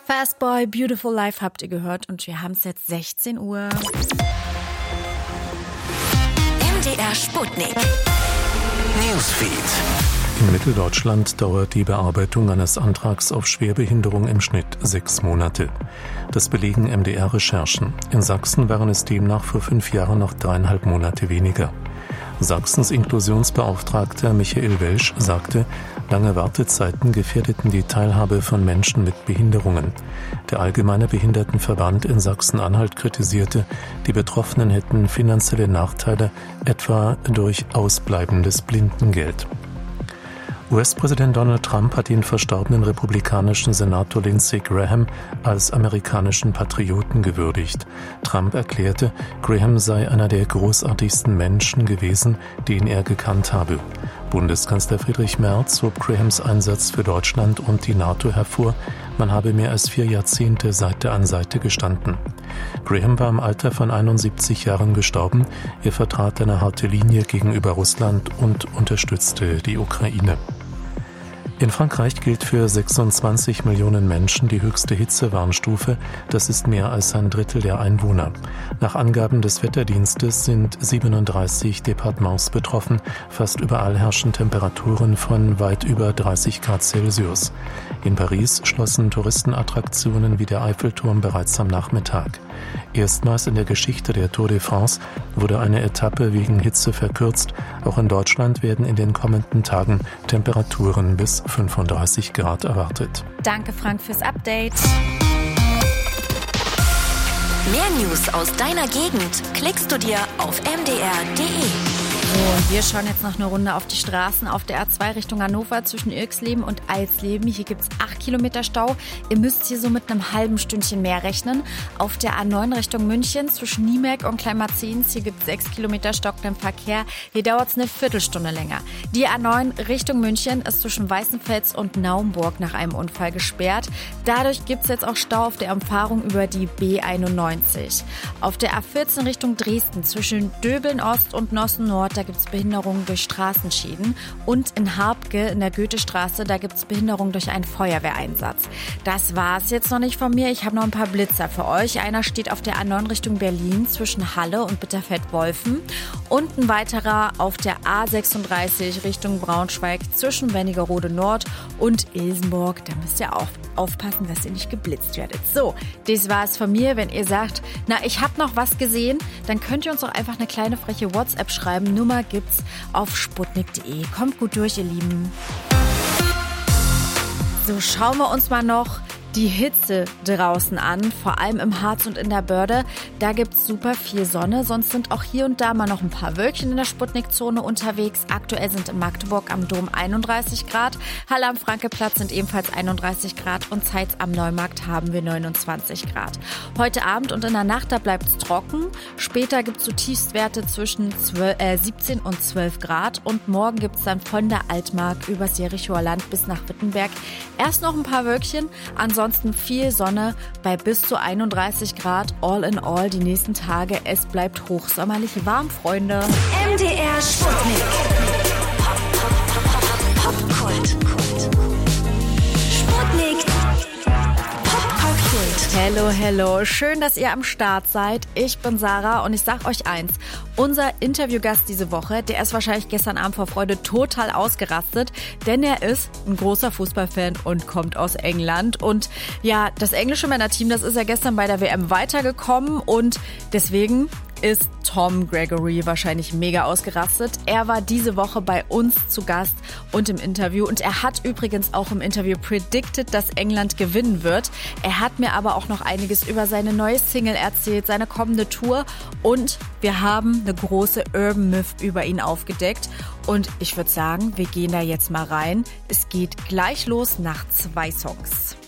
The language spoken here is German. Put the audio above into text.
Fastboy, Beautiful Life habt ihr gehört und wir haben es jetzt 16 Uhr. MDR Sputnik. Newsfeed. In Mitteldeutschland dauert die Bearbeitung eines Antrags auf Schwerbehinderung im Schnitt 6 Monate. Das belegen MDR-Recherchen. In Sachsen waren es demnach vor 5 Jahren noch 3,5 Monate weniger. Sachsens Inklusionsbeauftragter Michael Welsch sagte, lange Wartezeiten gefährdeten die Teilhabe von Menschen mit Behinderungen. Der Allgemeine Behindertenverband in Sachsen-Anhalt kritisierte, die Betroffenen hätten finanzielle Nachteile, etwa durch ausbleibendes Blindengeld. US-Präsident Donald Trump hat den verstorbenen republikanischen Senator Lindsey Graham als amerikanischen Patrioten gewürdigt. Trump erklärte, Graham sei einer der großartigsten Menschen gewesen, den er gekannt habe. Bundeskanzler Friedrich Merz hob Grahams Einsatz für Deutschland und die NATO hervor. Man habe mehr als 4 Jahrzehnte Seite an Seite gestanden. Graham war im Alter von 71 Jahren gestorben. Er vertrat eine harte Linie gegenüber Russland und unterstützte die Ukraine. In Frankreich gilt für 26 Millionen Menschen die höchste Hitzewarnstufe. Das ist mehr als ein Drittel der Einwohner. Nach Angaben des Wetterdienstes sind 37 Departements betroffen. Fast überall herrschen Temperaturen von weit über 30 Grad Celsius. In Paris schlossen Touristenattraktionen wie der Eiffelturm bereits am Nachmittag. Erstmals in der Geschichte der Tour de France wurde eine Etappe wegen Hitze verkürzt. Auch in Deutschland werden in den kommenden Tagen Temperaturen bis 35 Grad erwartet. Danke, Frank, fürs Update. Mehr News aus deiner Gegend klickst du dir auf mdr.de. So, und wir schauen jetzt noch eine Runde auf die Straßen auf der A2 Richtung Hannover zwischen Irxleben und Eisleben. Hier gibt es 8 Kilometer Stau. Ihr müsst hier so mit einem halben Stündchen mehr rechnen. Auf der A9 Richtung München zwischen Niemek und Kleinmarzens, hier gibt es 6 Kilometer stockenden Verkehr. Hier dauert es eine Viertelstunde länger. Die A9 Richtung München ist zwischen Weißenfels und Naumburg nach einem Unfall gesperrt. Dadurch gibt es jetzt auch Stau auf der Umfahrung über die B91. Auf der A14 Richtung Dresden zwischen Döbeln Ost und Nossen Nord, da gibt es Behinderungen durch Straßenschäden. Und in Harbke in der Goethestraße, da gibt es Behinderungen durch einen Feuerwehreinsatz. Das war's jetzt noch nicht von mir. Ich habe noch ein paar Blitzer für euch. Einer steht auf der A9 Richtung Berlin zwischen Halle und Bitterfeld-Wolfen. Und ein weiterer auf der A36 Richtung Braunschweig zwischen Wernigerode Nord und Ilsenburg. Da müsst ihr auch aufpassen, dass ihr nicht geblitzt werdet. So, das war's von mir. Wenn ihr sagt, na, ich habe noch was gesehen, dann könnt ihr uns auch einfach eine kleine freche WhatsApp schreiben. Nummer gibt's auf sputnik.de. Kommt gut durch, ihr Lieben. So, schauen wir uns mal noch die Hitze draußen an, vor allem im Harz und in der Börde. Da gibt's super viel Sonne, sonst sind auch hier und da mal noch ein paar Wölkchen in der Sputnik-Zone unterwegs. Aktuell sind in Magdeburg am Dom 31 Grad, Halle am Frankeplatz sind ebenfalls 31 Grad und Zeitz am Neumarkt haben wir 29 Grad. Heute Abend und in der Nacht, da bleibt's trocken. Später gibt's so Tiefstwerte zwischen 17 und 12 Grad und morgen gibt's dann von der Altmark übers Jerichoer Land bis nach Wittenberg erst noch ein paar Wölkchen, ansonsten viel Sonne bei bis zu 31 Grad. All in all die nächsten Tage. Es bleibt hochsommerlich warm, Freunde. MDR Sputnik. Popkult. Sputnik. Hello, hello. Schön, dass ihr am Start seid. Ich bin Sarah und ich sag euch eins. Unser Interviewgast diese Woche, der ist wahrscheinlich gestern Abend vor Freude total ausgerastet, denn er ist ein großer Fußballfan und kommt aus England. Und ja, das englische Männerteam, das ist ja gestern bei der WM weitergekommen und deswegen ist Tom Gregory wahrscheinlich mega ausgerastet. Er war diese Woche bei uns zu Gast und im Interview und er hat übrigens auch im Interview predicted, dass England gewinnen wird. Er hat mir aber auch noch einiges über seine neue Single erzählt, seine kommende Tour und wir haben eine große Urban Myth über ihn aufgedeckt und ich würde sagen, wir gehen da jetzt mal rein. Es geht gleich los nach 2 Songs.